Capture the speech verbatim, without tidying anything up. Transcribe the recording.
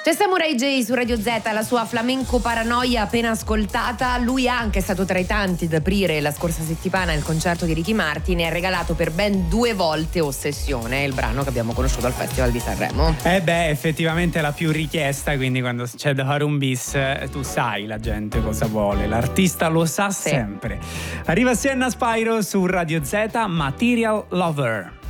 C'è Samurai J su Radio Z, la sua flamenco paranoia appena ascoltata. Lui è anche stato tra i tanti ad aprire la scorsa settimana il concerto di Ricky Martin e ha regalato per ben due volte Ossessione, il brano che abbiamo conosciuto al Festival di Sanremo. Eh beh, effettivamente è la più richiesta, quindi quando c'è da fare un bis tu sai la gente cosa vuole, l'artista lo sa sì. sempre. Arriva Sienna Spyro su Radio Z, Material Lover.